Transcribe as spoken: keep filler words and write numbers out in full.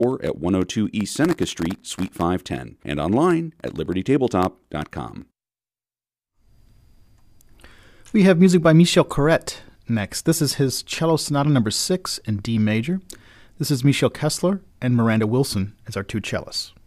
or at one oh two East Seneca Street, Suite five ten, and online at liberty tabletop dot com. We have music by Michel Corrette next. This is his Cello Sonata number six in D major. This is Michel Kessler and Miranda Wilson as our two cellists.